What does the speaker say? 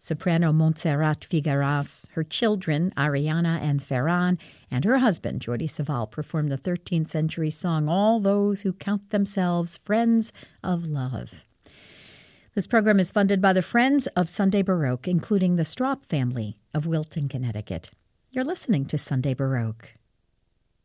Soprano Montserrat Figueras, her children, Ariana and Ferran, and her husband, Jordi Savall, performed the 13th century song, All Those Who Count Themselves Friends of Love. This program is funded by the Friends of Sunday Baroque, including the Straub family of Wilton, Connecticut. You're listening to Sunday Baroque.